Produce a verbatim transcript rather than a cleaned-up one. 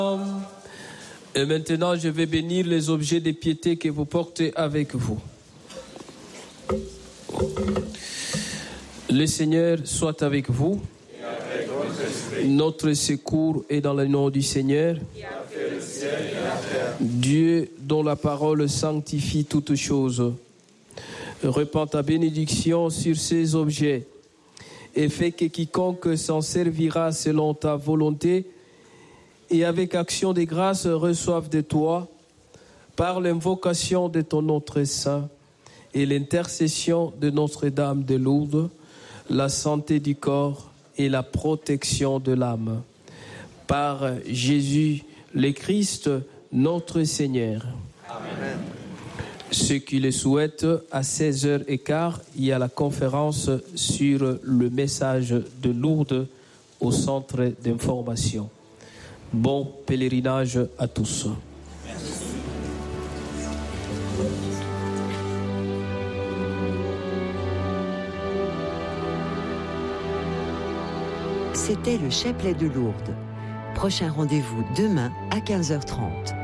Et maintenant, je vais bénir les objets de piété que vous portez avec vous. Le Seigneur soit avec vous. Et avec votre esprit. Notre secours est dans le nom du Seigneur. Qui a fait le ciel et la terre. Dieu dont la parole sanctifie toutes choses. Répands ta bénédiction sur ces objets et fais que quiconque s'en servira selon ta volonté et avec action de grâce reçoive de toi, par l'invocation de ton nom très saint et l'intercession de Notre-Dame de Lourdes, la santé du corps et la protection de l'âme. Par Jésus le Christ, notre Seigneur. Amen. Ceux qui le souhaitent, à seize heures quinze, il y a la conférence sur le message de Lourdes au centre d'information. Bon pèlerinage à tous. Merci. C'était le chapelet de Lourdes. Prochain rendez-vous demain à quinze heures trente.